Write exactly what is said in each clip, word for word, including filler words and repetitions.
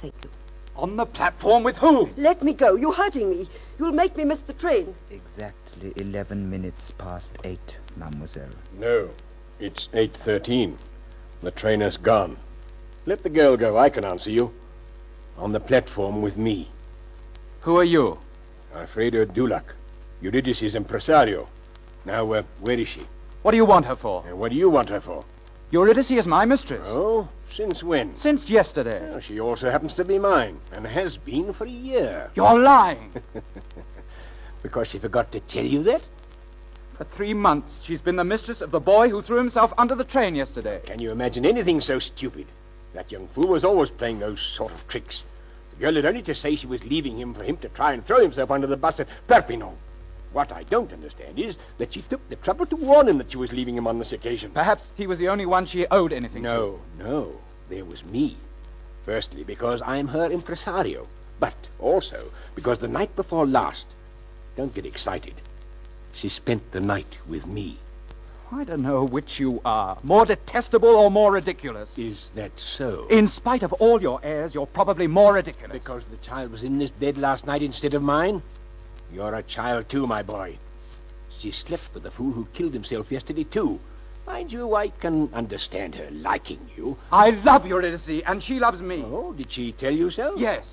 Thank you. On the platform with whom? Let me go. You're hurting me. You'll make me miss the train. Exactly eleven minutes past eight, mademoiselle. No, it's eight thirteen. The train has gone. Let the girl go. I can answer you. On the platform with me. Who are you? Alfredo Dulac, Eurydice's impresario. Now, uh, where is she? What do you want her for? And what do you want her for? Eurydice is my mistress. Oh, since when? Since yesterday. Well, she also happens to be mine, and has been for a year. You're lying. Because she forgot to tell you that? For three months, she's been the mistress of the boy who threw himself under the train yesterday. Can you imagine anything so stupid? That young fool was always playing those sort of tricks. The girl had only to say she was leaving him for him to try and throw himself under the bus at Perpignan. What I don't understand is that she took the trouble to warn him that she was leaving him on this occasion. Perhaps he was the only one she owed anything no, to. No, no. There was me. Firstly, because I'm her impresario. But also because the night before last, don't get excited, she spent the night with me. I don't know which you are, more detestable or more ridiculous. Is that so? In spite of all your airs, you're probably more ridiculous. Because the child was in this bed last night instead of mine? You're a child too, my boy. She slept with the fool who killed himself yesterday, too. Mind you, I can understand her liking you. I love Eurydice, and she loves me. Oh, did she tell you so? Yes.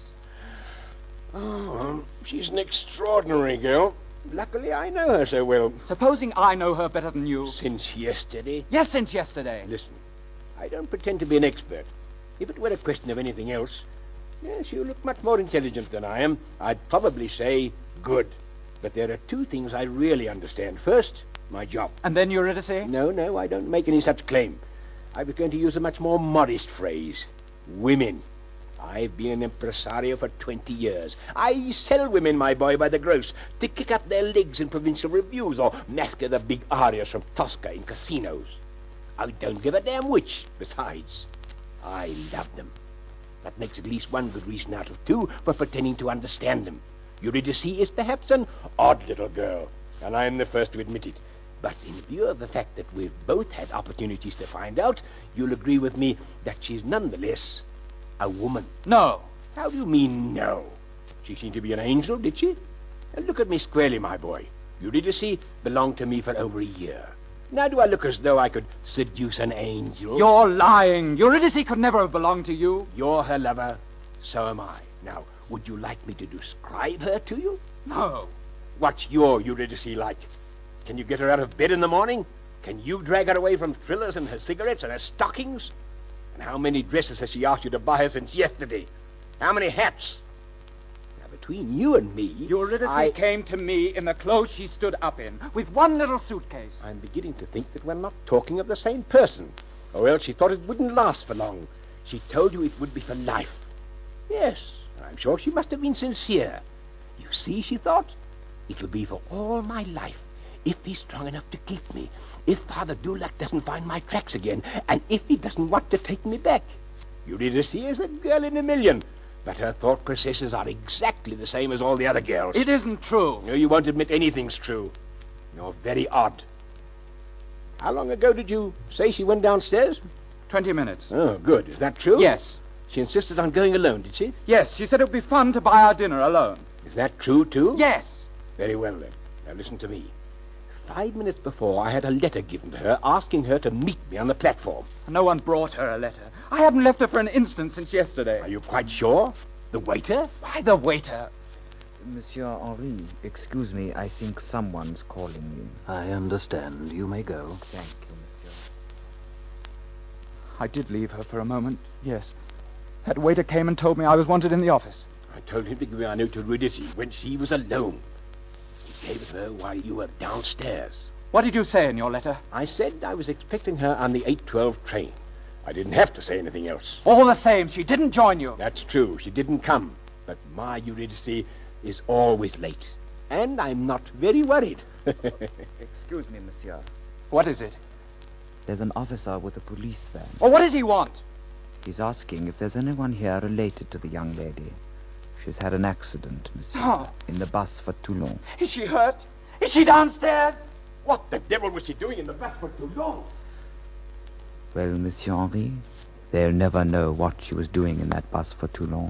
Oh, she's an extraordinary girl. Luckily, I know her so well. Supposing I know her better than you. Since yesterday? Yes, since yesterday. Listen, I don't pretend to be an expert. If it were a question of anything else, yes, you look much more intelligent than I am. I'd probably say good. But there are two things I really understand. First, my job. And then Eurydice? No, no, I don't make any such claim. I was going to use a much more modest phrase. Women. I've been an impresario for twenty years. I sell women, my boy, by the gross, to kick up their legs in provincial reviews or master the big arias from Tosca in casinos. I don't give a damn which. Besides, I love them. That makes at least one good reason out of two for pretending to understand them. Eurydice is perhaps an odd little girl, and I'm the first to admit it. But in view of the fact that we've both had opportunities to find out, you'll agree with me that she's nonetheless a woman. No. How do you mean, no? She seemed to be an angel, did she? Now look at me squarely, my boy. Eurydice belonged to me for over a year. Now do I look as though I could seduce an angel? You're lying. Eurydice could never have belonged to you. You're her lover. So am I. Now, would you like me to describe her to you? No. What's your Eurydice like? Can you get her out of bed in the morning? Can you drag her away from thrillers and her cigarettes and her stockings? And how many dresses has she asked you to buy her since yesterday? How many hats? Now, between you and me... Eurydice I... came to me in the clothes she stood up in, with one little suitcase. I'm beginning to think that we're not talking of the same person. Or else she thought it wouldn't last for long. She told you it would be for life. Yes, I'm sure she must have been sincere. You see, she thought, it will be for all my life. If he's strong enough to keep me, if Father Dulac doesn't find my tracks again, and if he doesn't want to take me back. Eurydice is a girl in a million, but her thought processes are exactly the same as all the other girls. It isn't true. No, you won't admit anything's true. You're very odd. How long ago did you say she went downstairs? Twenty minutes. Oh, good. Is that true? Yes. She insisted on going alone, did she? Yes, she said it would be fun to buy our dinner alone. Is that true, too? Yes. Very well, then. Now, listen to me. Five minutes before, I had a letter given to her asking her to meet me on the platform. No one brought her a letter. I haven't left her for an instant since yesterday. Are you quite sure? The waiter? Why the waiter? Monsieur Henri, excuse me, I think someone's calling me. I understand. You may go. Thank you, monsieur. I did leave her for a moment, yes. That waiter came and told me I was wanted in the office. I told him to give me a note to Eurydice when she was alone. He gave it her while you were downstairs. What did you say in your letter? I said I was expecting her on the eight twelve train. I didn't have to say anything else. All the same, she didn't join you. That's true. She didn't come. But my Eurydice is always late. And I'm not very worried. Excuse me, monsieur. What is it? There's an officer with a police van. Oh, what does he want? He's asking if there's anyone here related to the young lady. She's had an accident, monsieur. Oh. In the bus for Toulon. Is she hurt? Is she downstairs? What the devil was she doing in the bus for Toulon? Well, Monsieur Henri, they'll never know what she was doing in that bus for Toulon.